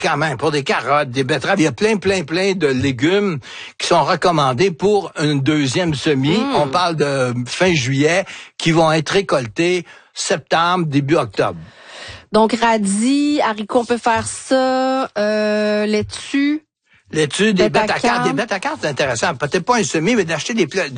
quand même, pour des carottes, des betteraves, il y a plein de légumes qui sont recommandés pour une deuxième semis. On parle de fin juillet, qui vont être récoltés septembre, début octobre. Donc, radis, haricots, on peut faire ça, laitue. Laitue, des bêta-cartes. Des bêta-cartes, c'est intéressant. Peut-être pas un semis, mais d'acheter des plantes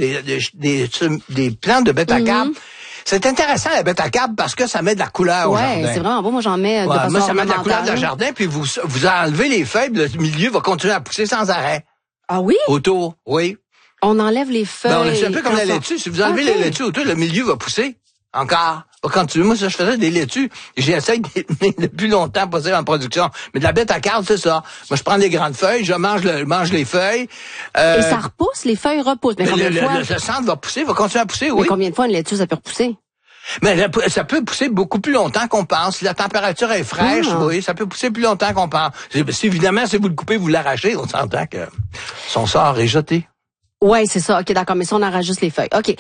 de bêta-cartes. C'est intéressant, la bêta-carpe, parce que ça met de la couleur au jardin. Ouais, c'est vraiment beau. Moi, j'en mets de façon moi, ça met de la couleur ornementale. dans le jardin, puis vous enlevez les feuilles, le milieu va continuer à pousser sans arrêt. Ah oui? Autour, oui. On enlève les feuilles. C'est un peu comme la laitue. Si vous enlevez les laitues autour, le milieu va pousser. Encore. Quand moi, ça, je faisais des laitues. J'essaie de les tenir le plus longtemps possible en production. Mais de la bêta-carpe, c'est ça. Moi, je prends les grandes feuilles, je mange les feuilles. Et ça repousse? Les feuilles repoussent. Mais combien de fois? Le centre va pousser, va continuer à pousser, oui. Mais combien de fois une laitue, ça peut repousser? Mais ça peut pousser beaucoup plus longtemps qu'on pense. Si la température est fraîche, oui, ça peut pousser plus longtemps qu'on pense. Évidemment, si vous le coupez, vous l'arrachez, on s'entend que son sort est jeté. Ouais, c'est ça. OK, d'accord. Mais si on arrache juste les feuilles. OK.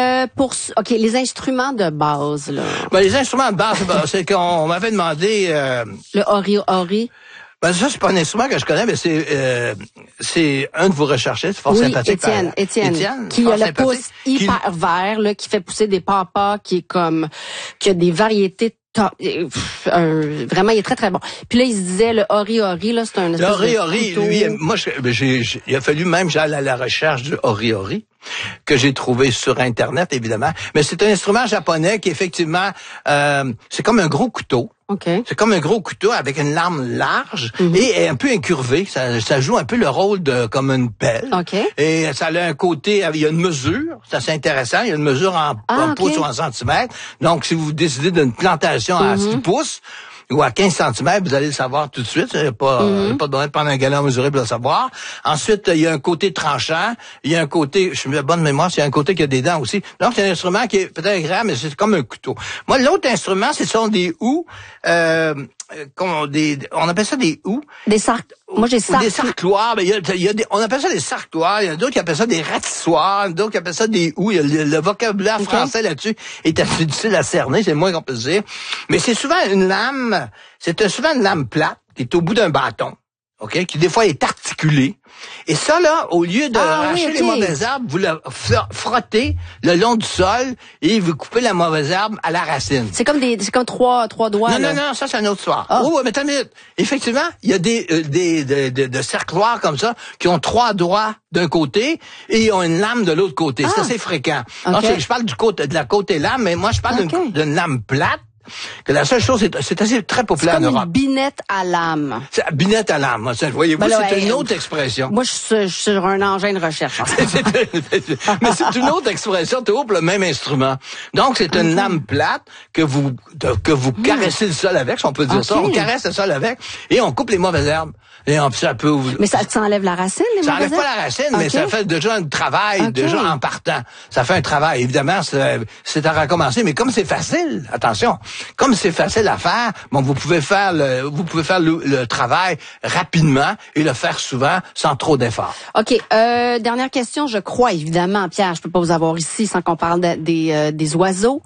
Les instruments de base, là. Les instruments de base, c'est qu'on m'avait demandé... Le ori. Ça, c'est pas un instrument que je connais, mais c'est un de vos recherchistes, fort sympathique. Étienne, qui a le pouce hyper vert, là, qui fait pousser des papas, qui a des variétés vraiment, il est très, très bon. Puis là, il se disait, le ori, là, c'est un espèce de couteau. Lui, moi, il a fallu même j'aille à la recherche du ori, que j'ai trouvé sur Internet, évidemment. Mais c'est un instrument japonais qui, effectivement, c'est comme un gros couteau. Okay. C'est comme un gros couteau avec une lame large et un peu incurvé. Ça joue un peu le rôle de comme une pelle. Okay. Et ça a un côté, il y a une mesure, ça c'est intéressant, il y a une mesure en pouces ou en centimètres. Donc, si vous décidez d'une plantation à 6 pouces, ou à 15 cm, vous allez le savoir tout de suite. Il n'y a pas de besoin de prendre un galon mesuré pour le savoir. Ensuite, il y a un côté tranchant. Il y a un côté, je suis de bonne mémoire, il y a un côté qui a des dents aussi. Donc, c'est un instrument qui est peut-être agréable, mais c'est comme un couteau. Moi, l'autre instrument, ce sont des houes. On appelle ça des houes. Des sarcloirs. Mais on appelle ça des sarcloirs. Il y en a d'autres qui appellent ça des ratissoirs. D'autres qui appellent ça des houes. Le vocabulaire français là-dessus est assez difficile à cerner. C'est le moins qu'on peut dire. Mais c'est souvent une lame plate qui est au bout d'un bâton. OK? Qui des fois est articulée. Et ça, là, au lieu de arracher les mauvaises herbes, vous le frottez le long du sol et vous coupez la mauvaise herbe à la racine. C'est comme trois doigts. Non, ça, c'est une autre histoire. Oh, mais attends une minute. Effectivement, il y a de cercloirs comme ça qui ont 3 doigts d'un côté et ils ont une lame de l'autre côté. C'est assez fréquent. Okay. Alors, je parle de la côté lame, mais moi, je parle d'une lame plate. Que la seule chose, c'est assez très populaire en Europe. C'est comme une binette à lame. Binette à lame, voyez-vous, c'est une autre expression. Moi, je suis sur un engin de recherche. Mais c'est une autre expression, toujours pour le même instrument. Donc, c'est une lame plate que vous caressez le sol avec, si on peut dire ça. On caresse le sol avec et on coupe les mauvaises herbes. Et ça peut... Mais ça enlève la racine, les mauvaises herbes? Ça enlève pas la racine, mais ça fait déjà un travail, déjà en partant. Ça fait un travail. Évidemment, c'est à recommencer, mais comme c'est facile, attention, comme c'est facile à faire, bon, vous pouvez faire le travail rapidement et le faire souvent sans trop d'efforts. OK. Dernière question, je crois, évidemment, Pierre, je peux pas vous avoir ici sans qu'on parle des oiseaux.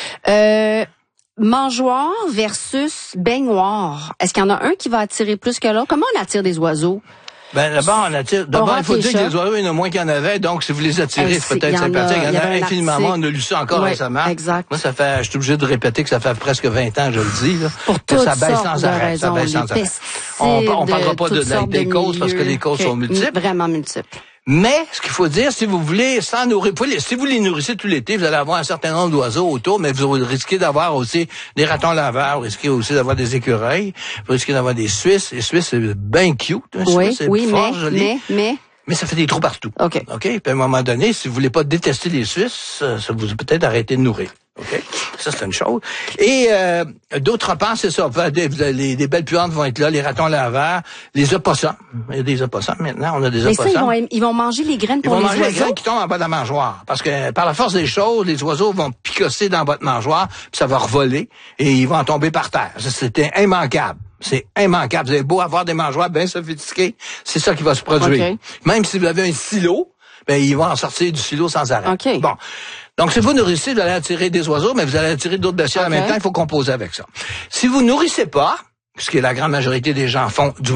Mangeoire versus baignoire. Est-ce qu'il y en a un qui va attirer plus que l'autre? Comment on attire des oiseaux? D'abord, il faut dire que les oiseaux, il y en a moins qu'il y en avait, donc si vous les attirez, c'est peut-être sympathique. Il y en a infiniment moins. On a lu ça encore récemment. Exact. Moi, je suis obligé de répéter que ça fait presque 20 ans, je le dis, là. Pour toutes ça baisse sans arrêt. Ça baisse sans arrêt. On parlera pas des causes parce que les causes sont multiples. Vraiment multiples. Mais, ce qu'il faut dire, si vous voulez, si vous les nourrissez tout l'été, vous allez avoir un certain nombre d'oiseaux autour, mais vous risquez d'avoir aussi des ratons laveurs, vous risquez aussi d'avoir des écureuils, vous risquez d'avoir des Suisses. Les Suisses, c'est bien cute. Mais ça fait des trous partout. OK. Puis à un moment donné, si vous voulez pas détester les Suisses, ça vous peut-être arrêter de nourrir. OK? Ça, c'est une chose. Et d'autre part, c'est ça. Les belles puantes vont être là, les ratons laveurs, les opossums. Il y a des opossums maintenant, on a des opossums. Mais ça, ils vont manger les graines pour les oiseaux? Ils vont manger les graines qui tombent en bas de la mangeoire. Parce que par la force des choses, les oiseaux vont picosser dans votre mangeoire, puis ça va revoler, et ils vont tomber par terre. C'était immanquable. C'est immanquable. Vous avez beau avoir des mangeoires bien sophistiqués, c'est ça qui va se produire. Okay. Même si vous avez un silo, ils vont en sortir du silo sans arrêt. Okay. Bon. Donc, si vous nourrissez, vous allez attirer des oiseaux, mais vous allez attirer d'autres bestioles en même temps, il faut composer avec ça. Si vous nourrissez pas, ce que la grande majorité des gens font, du